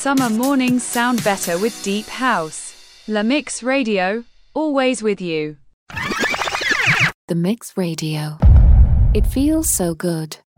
summer mornings sound better with deep house. La Mix Radio, always with you. The Mix Radio. It feels so good.